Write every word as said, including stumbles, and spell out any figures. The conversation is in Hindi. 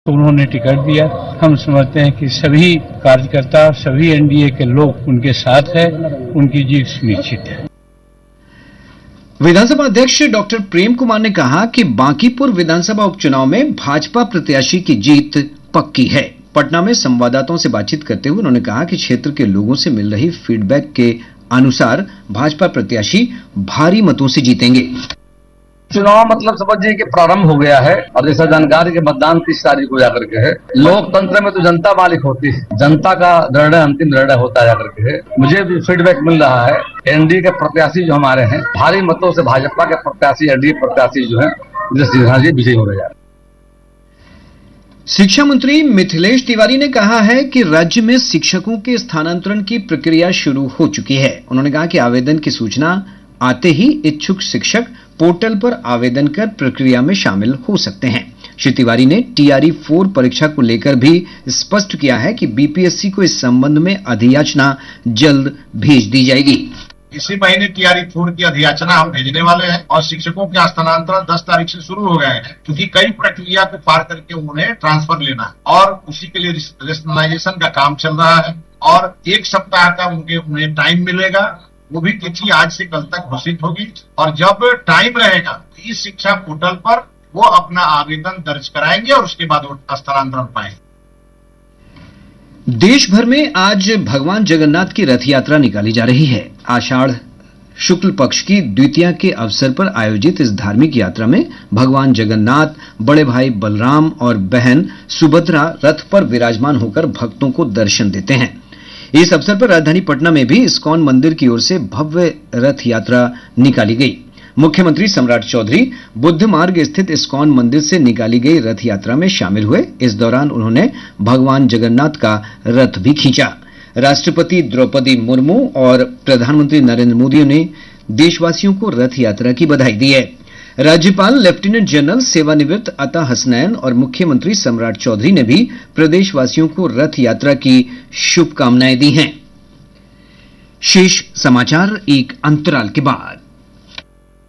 तो उन्होंने टिकट दिया। हम समझते हैं कि सभी कार्यकर्ता, सभी एनडीए के लोग उनके साथ है, उनकी जीत सुनिश्चित है। विधानसभा अध्यक्ष डॉक्टर प्रेम कुमार ने कहा कि बांकीपुर विधानसभा उपचुनाव में भाजपा प्रत्याशी की जीत पक्की है। पटना में संवाददाताओं से बातचीत करते हुए उन्होंने कहा कि क्षेत्र के लोगों से मिल रही फीडबैक के अनुसार भाजपा प्रत्याशी भारी मतों से जीतेंगे। चुनाव मतलब समझिए कि प्रारंभ हो गया है और जैसा जानकारी के मतदान तीस तारीख को जाकर के है। लोकतंत्र में तो जनता मालिक होती है, जनता का निर्णय अंतिम निर्णय होता जाकर के है। मुझे भी फीडबैक मिल रहा है, एनडीए के प्रत्याशी जो हमारे हैं भारी मतों से भाजपा के प्रत्याशी, एनडीए प्रत्याशी जो है विजयी हो रहे हैं। शिक्षा मंत्री मिथिलेश तिवारी ने कहा है कि राज्य में शिक्षकों के स्थानांतरण की प्रक्रिया शुरू हो चुकी है। उन्होंने कहा कि आवेदन की सूचना आते ही इच्छुक शिक्षक पोर्टल पर आवेदन कर प्रक्रिया में शामिल हो सकते हैं। श्री तिवारी ने टीआरई फोर परीक्षा को लेकर भी स्पष्ट किया है कि बीपीएससी को इस संबंध में अधियाचना जल्द भेज दी जाएगी। इसी महीने टीआरई फोर की अधियाचना हम भेजने वाले हैं और शिक्षकों के स्थानांतरण दस तारीख से शुरू हो गए हैं, क्योंकि कई प्रक्रिया को पार करके उन्हें ट्रांसफर लेना है और उसी के लिए रेशनलाइजेशन का काम चल रहा है और एक सप्ताह का उनके उन्हें टाइम मिलेगा। वो भी तिथि आज से कल तक घोषित होगी और जब टाइम रहेगा इस शिक्षा पोर्टल पर वो अपना आवेदन दर्ज कराएंगे और उसके बाद वो स्थानांतरण पाएंगे। देश भर में आज भगवान जगन्नाथ की रथ यात्रा निकाली जा रही है। आषाढ़ शुक्ल पक्ष की द्वितीया के अवसर पर आयोजित इस धार्मिक यात्रा में भगवान जगन्नाथ, बड़े भाई बलराम और बहन सुभद्रा रथ पर विराजमान होकर भक्तों को दर्शन देते हैं। इस अवसर पर राजधानी पटना में भी इस्कॉन मंदिर की ओर से भव्य रथ यात्रा निकाली गई। मुख्यमंत्री सम्राट चौधरी बुद्ध मार्ग स्थित इस्कॉन मंदिर से निकाली गई रथ यात्रा में शामिल हुए। इस दौरान उन्होंने भगवान जगन्नाथ का रथ भी खींचा। राष्ट्रपति द्रौपदी मुर्मू और प्रधानमंत्री नरेंद्र मोदी ने देशवासियों को रथ यात्रा की बधाई दी है। राज्यपाल लेफ्टिनेंट जनरल सेवानिवृत्त अता हसनैन और मुख्यमंत्री सम्राट चौधरी ने भी प्रदेशवासियों को रथ यात्रा की शुभकामनाएं दी हैं। शेष समाचार एक अंतराल के बाद।